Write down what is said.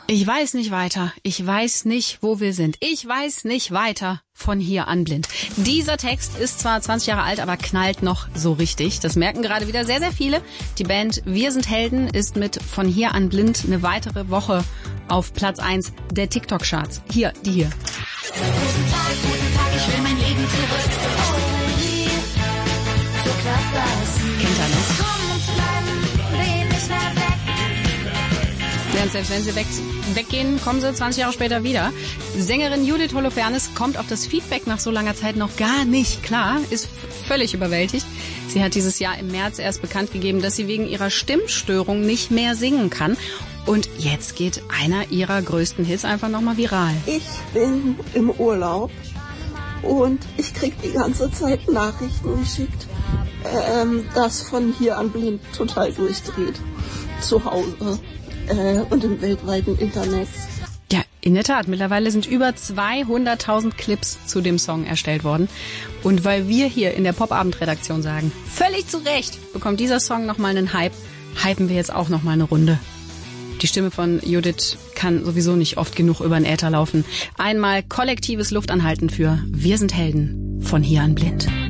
Ich weiß nicht weiter. Ich weiß nicht, wo wir sind. Ich weiß nicht weiter von hier an blind. Dieser Text ist zwar 20 Jahre alt, aber knallt noch so richtig. Das merken gerade wieder sehr, sehr viele. Die Band Wir sind Helden ist mit Von hier an blind eine weitere Woche auf Platz 1 der TikTok-Charts. Hier, die hier. Guten Tag, ich will mein Leben zurück. Oh, wie, so klappt das. Kennt er, ne? Komm uns bleiben, geh nicht mehr weg. Ja, und selbst wenn sie weggehen, kommen sie 20 Jahre später wieder. Sängerin Judith Holofernes kommt auf das Feedback nach so langer Zeit noch gar nicht klar, ist völlig überwältigt. Sie hat dieses Jahr im März erst bekannt gegeben, dass sie wegen ihrer Stimmstörung nicht mehr singen kann. Und jetzt geht einer ihrer größten Hits einfach nochmal viral. Ich bin im Urlaub und ich krieg die ganze Zeit Nachrichten geschickt, dass Von hier an blind total durchdreht. Zu Hause und im weltweiten Internet. Ja, in der Tat. Mittlerweile sind über 200.000 Clips zu dem Song erstellt worden. Und weil wir hier in der Popabend-Redaktion sagen, völlig zu Recht bekommt dieser Song nochmal einen Hype, hypen wir jetzt auch nochmal eine Runde. Die Stimme von Judith kann sowieso nicht oft genug über den Äther laufen. Einmal kollektives Luftanhalten für Wir sind Helden von hier an blind.